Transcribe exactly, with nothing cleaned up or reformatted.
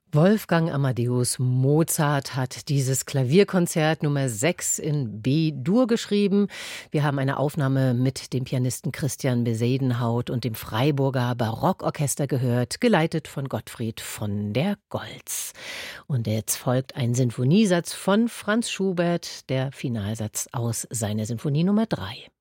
Wolfgang Amadeus Mozart hat dieses Klavierkonzert Nummer sechs in B-Dur geschrieben. Wir haben eine Aufnahme mit dem Pianisten Christian Besadenhaut und dem Freiburger Barockorchester gehört, geleitet von Gottfried von der Goltz. Und jetzt folgt ein Sinfoniesatz von Franz Schubert, der Finalsatz aus seiner Sinfonie Nummer drei.